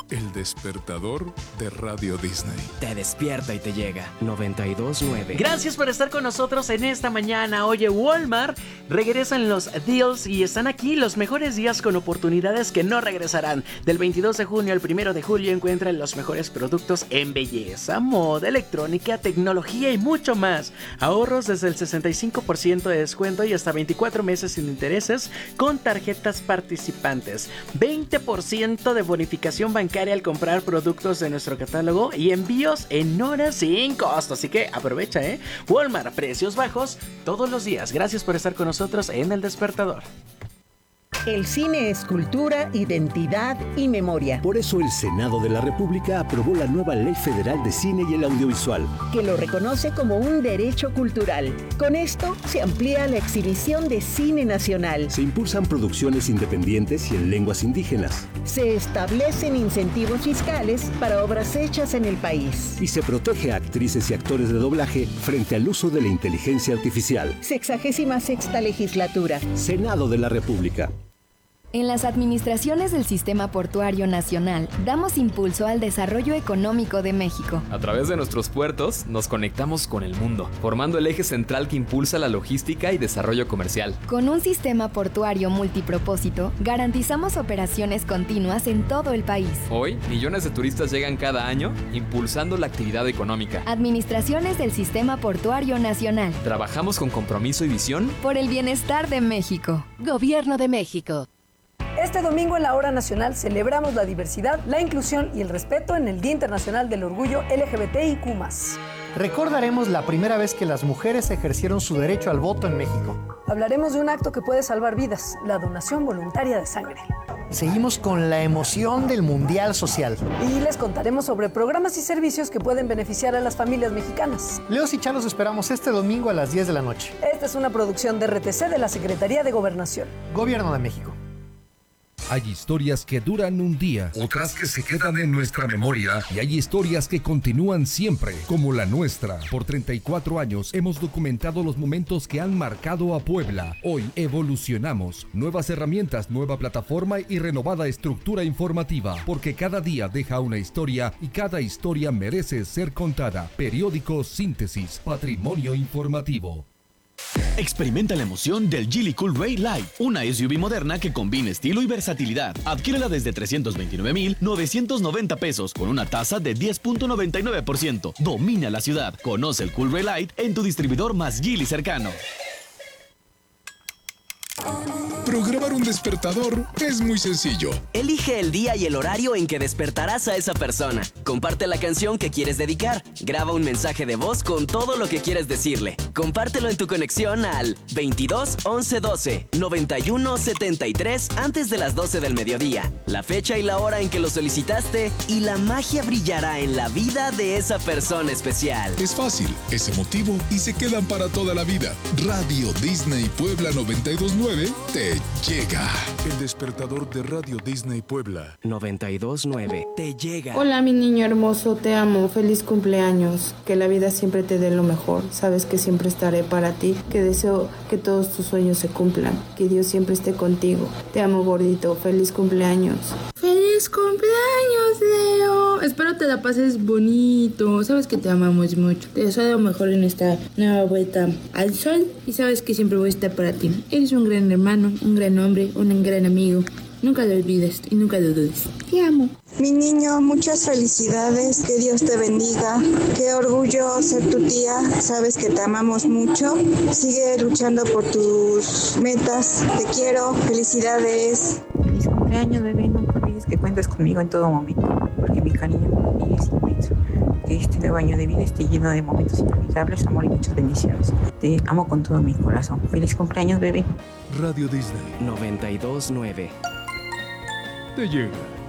El despertador de Radio Disney. Te despierta y te llega. 92.9. Gracias por estar con nosotros en esta mañana. Oye, Walmart regresan los deals y están aquí los mejores días con oportunidades que no regresarán. Del 22 de junio al 1 de julio encuentran los mejores productos en belleza, moda, electrónica, tecnología y mucho más. Ahorros desde el 65% de descuento y hasta 24 meses sin intereses con tarjetas participantes. 20% de bonificación bancaria al comprar productos de nuestro catálogo y envíos en horas sin costo. Así que aprovecha, Walmart, precios bajos todos los días. Gracias por estar con nosotros en El Despertador. El cine es cultura, identidad y memoria. Por eso el Senado de la República aprobó la nueva Ley Federal de Cine y el Audiovisual, que lo reconoce como un derecho cultural. Con esto se amplía la exhibición de cine nacional. Se impulsan producciones independientes y en lenguas indígenas. Se establecen incentivos fiscales para obras hechas en el país. Y se protege a actrices y actores de doblaje frente al uso de la inteligencia artificial. 66ª legislatura. Senado de la República. En las administraciones del Sistema Portuario Nacional, damos impulso al desarrollo económico de México. A través de nuestros puertos, nos conectamos con el mundo, formando el eje central que impulsa la logística y desarrollo comercial. Con un sistema portuario multipropósito, garantizamos operaciones continuas en todo el país. Hoy, millones de turistas llegan cada año, impulsando la actividad económica. Administraciones del Sistema Portuario Nacional. Trabajamos con compromiso y visión por el bienestar de México. Gobierno de México. Este domingo en la Hora Nacional celebramos la diversidad, la inclusión y el respeto en el Día Internacional del Orgullo LGBTIQ+. Recordaremos la primera vez que las mujeres ejercieron su derecho al voto en México. Hablaremos de un acto que puede salvar vidas, la donación voluntaria de sangre. Seguimos con la emoción del Mundial Social. Y les contaremos sobre programas y servicios que pueden beneficiar a las familias mexicanas. Leos y Chá los esperamos este domingo a las 10 de la noche. Esta es una producción de RTC de la Secretaría de Gobernación. Gobierno de México. Hay historias que duran un día, otras que se quedan en nuestra memoria, y hay historias que continúan siempre, como la nuestra. Por 34 años hemos documentado los momentos que han marcado a Puebla. Hoy evolucionamos. Nuevas herramientas, nueva plataforma y renovada estructura informativa, porque cada día deja una historia y cada historia merece ser contada. Periódico Síntesis, Patrimonio Informativo. Experimenta la emoción del Geely Cool Ray Light, una SUV moderna que combina estilo y versatilidad. Adquiérela desde 329,990 pesos con una tasa de 10.99%. Domina la ciudad. Conoce el Cool Ray Light en tu distribuidor más Geely cercano. Programar un despertador es muy sencillo. Elige el día y el horario en que despertarás a esa persona. Comparte la canción que quieres dedicar. Graba un mensaje de voz con todo lo que quieres decirle. Compártelo en tu conexión al 22 11 12 91 73 antes de las 12 del mediodía. La fecha y la hora en que lo solicitaste y la magia brillará en la vida de esa persona especial. Es fácil, es emotivo y se quedan para toda la vida. Radio Disney Puebla 92.9 te llega. El despertador de Radio Disney Puebla 92.9 te llega. Hola, mi niño hermoso, te amo. Feliz cumpleaños. Que la vida siempre te dé lo mejor. Sabes que siempre estaré para ti. Que deseo que todos tus sueños se cumplan. Que Dios siempre esté contigo. Te amo, gordito. Feliz cumpleaños. ¡Feliz cumpleaños, Leo! Espero te la pases bonito. Sabes que te amamos mucho. Te deseo lo mejor en esta nueva vuelta al sol. Y sabes que siempre voy a estar para ti. Eres un gran hermano, un gran hombre, un gran amigo. Nunca lo olvides y nunca lo dudes. Te amo. Mi niño, muchas felicidades, que Dios te bendiga, qué orgullo ser tu tía, sabes que te amamos mucho, sigue luchando por tus metas, te quiero, felicidades. Feliz cumpleaños, bebé, no olvides que cuentas conmigo en todo momento, porque mi cariño por ti es inmenso. Que este nuevo año de vida esté lleno de momentos inolvidables, amor y muchas bendiciones. Te amo con todo mi corazón. Feliz cumpleaños, bebé. Radio Disney 92.9 te llega.